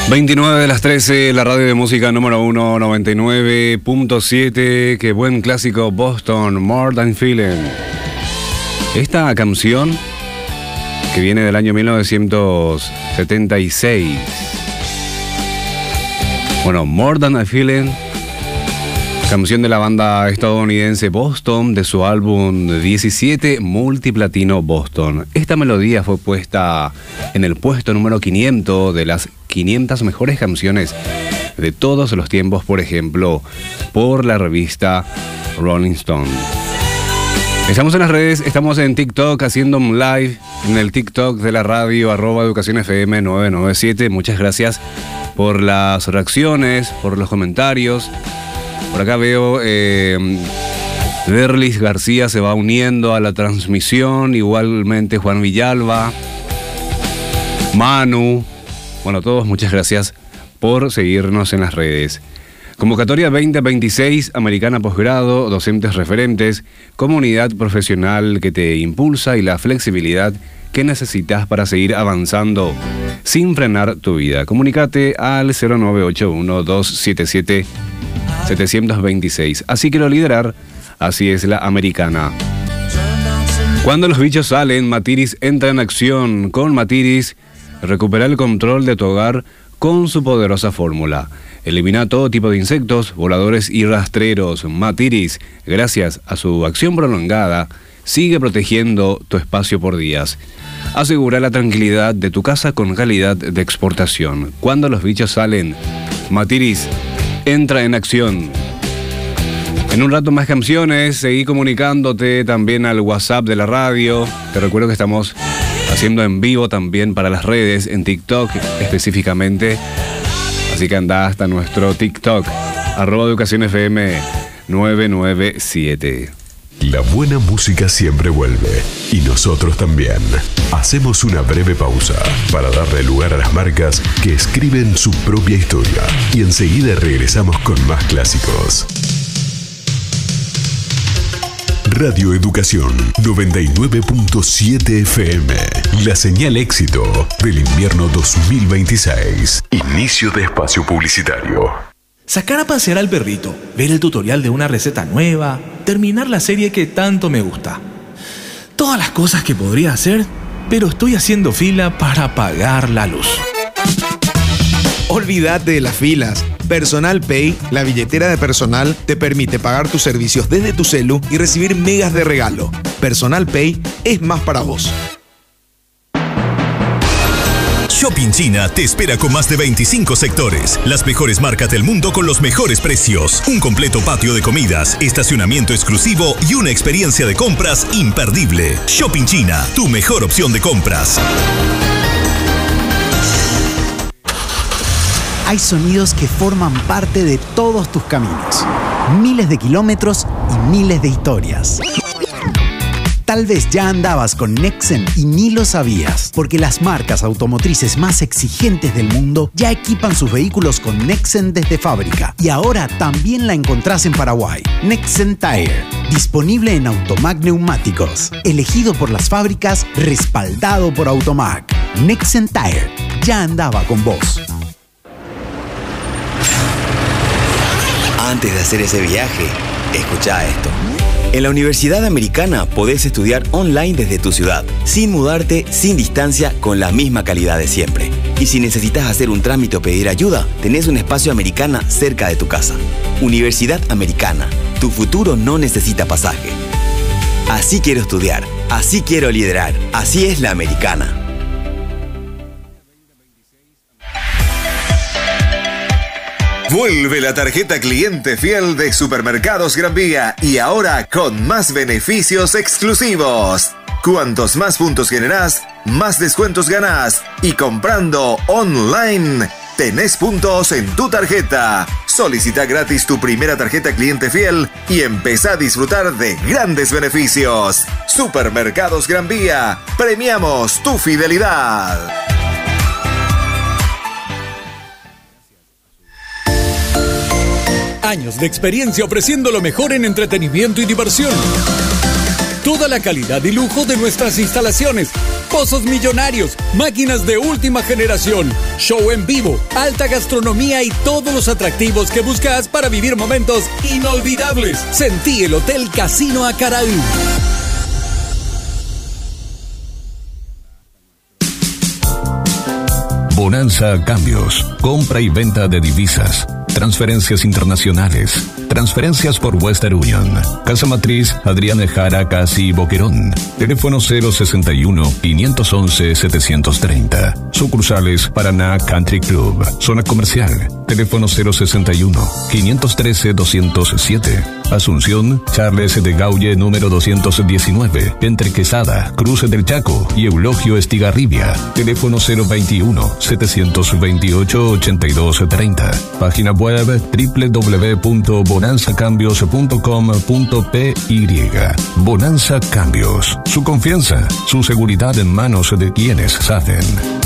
29 de las 13, la radio de música número 1, 99.7. Qué buen clásico, Boston, More Than Feeling. Esta canción, que viene del año 1976. Bueno, More Than a Feeling, canción de la banda estadounidense Boston, de su álbum 17 multiplatino Boston. Esta melodía fue puesta en el puesto número 500 de las 500 mejores canciones de todos los tiempos, por ejemplo, por la revista Rolling Stone. Estamos en las redes, estamos en TikTok haciendo un live en el TikTok de la radio @educacionfm997. Muchas gracias por las reacciones, por los comentarios. Por acá veo Derlis García se va uniendo a la transmisión, igualmente Juan Villalba, Manu. Bueno, todos muchas gracias por seguirnos en las redes. Convocatoria 2026, Americana Posgrado, docentes referentes, comunidad profesional que te impulsa y la flexibilidad que necesitas para seguir avanzando sin frenar tu vida. Comunícate al 0981-277-726. Así quiero liderar, así es la Americana. Cuando los bichos salen, Matiris entra en acción. Con Matiris, recupera el control de tu hogar con su poderosa fórmula. Elimina todo tipo de insectos, voladores y rastreros. Matiris, gracias a su acción prolongada, sigue protegiendo tu espacio por días. Asegura la tranquilidad de tu casa con calidad de exportación. Cuando los bichos salen, Matiris entra en acción. En un rato más canciones, seguí comunicándote también al WhatsApp de la radio. Te recuerdo que estamos haciendo en vivo también para las redes, en TikTok específicamente. Así que anda hasta nuestro TikTok, @educacionfm997. La buena música siempre vuelve, y nosotros también. Hacemos una breve pausa para darle lugar a las marcas que escriben su propia historia, y enseguida regresamos con más clásicos. Radio Educación 99.7 FM. La señal éxito del invierno 2026. Inicio de espacio publicitario. Sacar a pasear al perrito, ver el tutorial de una receta nueva, terminar la serie que tanto me gusta. Todas las cosas que podría hacer, pero estoy haciendo fila para pagar la luz. Olvídate de las filas. Personal Pay, la billetera de personal, te permite pagar tus servicios desde tu celu y recibir megas de regalo. Personal Pay es más para vos. Shopping China te espera con más de 25 sectores, las mejores marcas del mundo con los mejores precios, un completo patio de comidas, estacionamiento exclusivo y una experiencia de compras imperdible. Shopping China, tu mejor opción de compras. Hay sonidos que forman parte de todos tus caminos. Miles de kilómetros y miles de historias. Tal vez ya andabas con Nexen y ni lo sabías, porque las marcas automotrices más exigentes del mundo ya equipan sus vehículos con Nexen desde fábrica. Y ahora también la encontrás en Paraguay. Nexen Tire, disponible en Automac Neumáticos. Elegido por las fábricas, respaldado por Automac. Nexen Tire, ya andaba con vos. Antes de hacer ese viaje, escuchá esto. En la Universidad Americana podés estudiar online desde tu ciudad, sin mudarte, sin distancia, con la misma calidad de siempre. Y si necesitas hacer un trámite o pedir ayuda, tenés un espacio Americana cerca de tu casa. Universidad Americana, tu futuro no necesita pasaje. Así quiero estudiar, así quiero liderar, así es la Americana. Vuelve la tarjeta cliente fiel de Supermercados Gran Vía y ahora con más beneficios exclusivos. Cuantos más puntos generás, más descuentos ganás. Y comprando online, tenés puntos en tu tarjeta. Solicita gratis tu primera tarjeta cliente fiel y empezá a disfrutar de grandes beneficios. Supermercados Gran Vía, premiamos tu fidelidad. Años de experiencia ofreciendo lo mejor en entretenimiento y diversión. Toda la calidad y lujo de nuestras instalaciones. pozos millonarios, máquinas de última generación, show en vivo, alta gastronomía y todos los atractivos que buscas para vivir momentos inolvidables. Sentí el Hotel Casino Acaraú. Bonanza Cambios, compra y venta de divisas, transferencias internacionales, transferencias por Western Union. Casa Matriz, Adrián Jara, Casi Boquerón. Teléfono 061-511-730. Sucursales Paraná Country Club. Zona comercial. Teléfono 061-513-207. Asunción, Charles de Gaulle, número 219. Entre Quesada, Cruce del Chaco y Eulogio Estigarribia. Teléfono 021-728-8230. Página web www.bonanzacambios.com.py. Bonanza Cambios. Su confianza, su seguridad en manos de quienes saben.